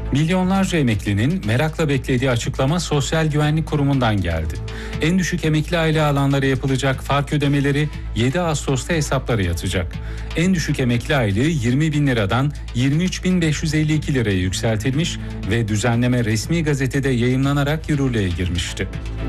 Milyonlarca emeklinin merakla beklediği açıklama Sosyal Güvenlik Kurumu'ndan geldi. En düşük emekli aile alanlara yapılacak fark ödemeleri 7 Ağustos'ta hesaplara yatacak. En düşük emekli aylığı 20 bin liradan 23.552 liraya yükseltilmiş ve düzenleme resmi gazetede yayımlanarak yürürlüğe girmişti.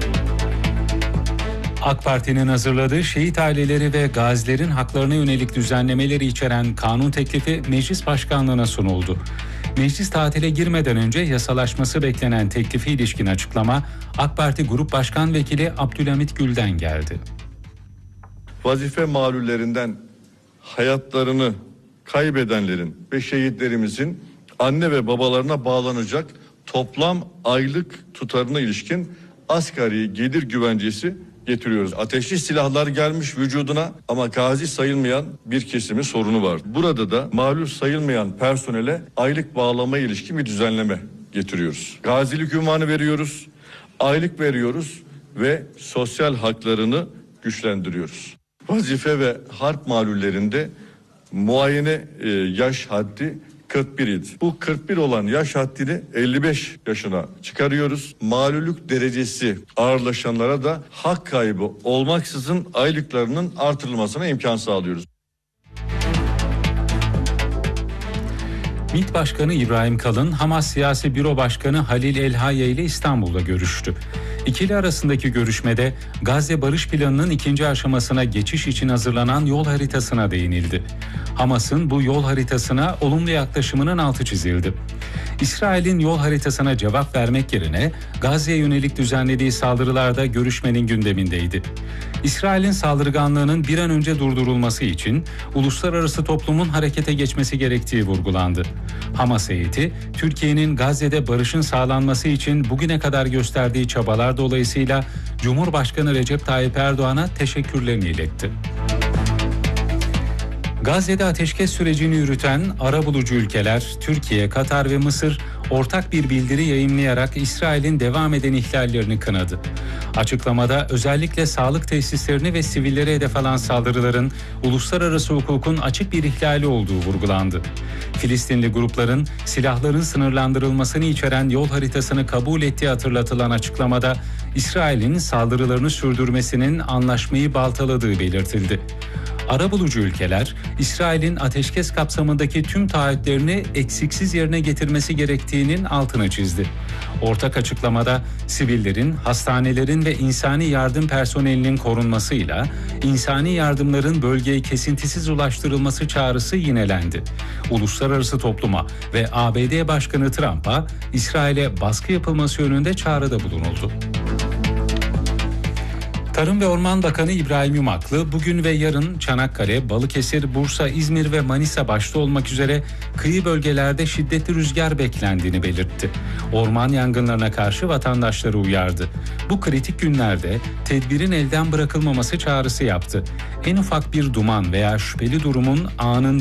AK Parti'nin hazırladığı şehit aileleri ve gazilerin haklarına yönelik düzenlemeleri içeren kanun teklifi Meclis Başkanlığı'na sunuldu. Meclis tatile girmeden önce yasalaşması beklenen teklife ilişkin açıklama AK Parti Grup Başkan Vekili Abdülhamit Gül'den geldi. Vazife malullerinden hayatlarını kaybedenlerin ve şehitlerimizin anne ve babalarına bağlanacak toplam aylık tutarına ilişkin asgari gelir güvencesi getiriyoruz. Ateşli silahlar gelmiş vücuduna ama gazi sayılmayan bir kesimin sorunu var. Burada da malul sayılmayan personele aylık bağlama ilişkin bir düzenleme getiriyoruz. Gazilik unvanı veriyoruz, aylık veriyoruz ve sosyal haklarını güçlendiriyoruz. Vazife ve harp malullerinde muayene yaş haddi 41 idi. Bu 41 olan yaş haddini 55 yaşına çıkarıyoruz. Malulük derecesi ağırlaşanlara da hak kaybı olmaksızın aylıklarının artırılmasına imkan sağlıyoruz. MİT Başkanı İbrahim Kalın, Hamas Siyasi Büro Başkanı Halil El-Hayya ile İstanbul'da görüştü. İkili arasındaki görüşmede Gazze Barış Planı'nın ikinci aşamasına geçiş için hazırlanan yol haritasına değinildi. Hamas'ın bu yol haritasına olumlu yaklaşımının altı çizildi. İsrail'in yol haritasına cevap vermek yerine Gazze'ye yönelik düzenlediği saldırılarda görüşmenin gündemindeydi. İsrail'in saldırganlığının bir an önce durdurulması için uluslararası toplumun harekete geçmesi gerektiği vurgulandı. Hamas heyeti, Türkiye'nin Gazze'de barışın sağlanması için bugüne kadar gösterdiği çabalar dolayısıyla Cumhurbaşkanı Recep Tayyip Erdoğan'a teşekkürlerini iletti. Gazze'de ateşkes sürecini yürüten arabulucu ülkeler Türkiye, Katar ve Mısır ortak bir bildiri yayımlayarak İsrail'in devam eden ihlallerini kınadı. Açıklamada özellikle sağlık tesislerini ve sivillere hedef alan saldırıların uluslararası hukukun açık bir ihlali olduğu vurgulandı. Filistinli grupların silahların sınırlandırılmasını içeren yol haritasını kabul ettiği hatırlatılan açıklamada İsrail'in saldırılarını sürdürmesinin anlaşmayı baltaladığı belirtildi. Arabulucu ülkeler, İsrail'in ateşkes kapsamındaki tüm taahhütlerini eksiksiz yerine getirmesi gerektiğinin altını çizdi. Ortak açıklamada sivillerin, hastanelerin ve insani yardım personelinin korunmasıyla insani yardımların bölgeye kesintisiz ulaştırılması çağrısı yinelendi. Uluslararası topluma ve ABD Başkanı Trump'a İsrail'e baskı yapılması yönünde çağrıda bulunuldu. Tarım ve Orman Bakanı İbrahim Yumaklı bugün ve yarın Çanakkale, Balıkesir, Bursa, İzmir ve Manisa başta olmak üzere kıyı bölgelerde şiddetli rüzgar beklendiğini belirtti. Orman yangınlarına karşı vatandaşları uyardı. Bu kritik günlerde tedbirin elden bırakılmaması çağrısı yaptı. En ufak bir duman veya şüpheli durumun anında